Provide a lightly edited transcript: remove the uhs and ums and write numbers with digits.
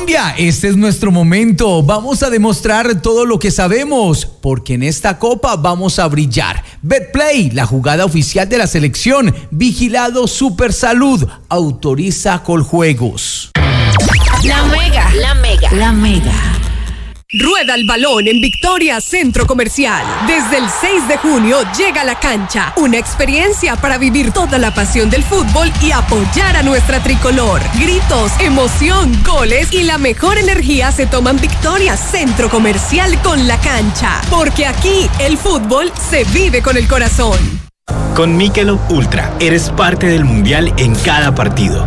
Colombia, este es nuestro momento. Vamos a demostrar todo lo que sabemos, porque en esta copa vamos a brillar. Betplay, la jugada oficial de la selección. Vigilado Supersalud. Autoriza Coljuegos. La Mega. Rueda el balón en Victoria Centro Comercial. Desde el 6 de junio llega a la cancha. Una experiencia para vivir toda la pasión del fútbol y apoyar a nuestra tricolor. Gritos, emoción, goles y la mejor energía se toma en Victoria Centro Comercial con la cancha. Porque aquí el fútbol se vive con el corazón. Con Michelob Ultra eres parte del mundial en cada partido.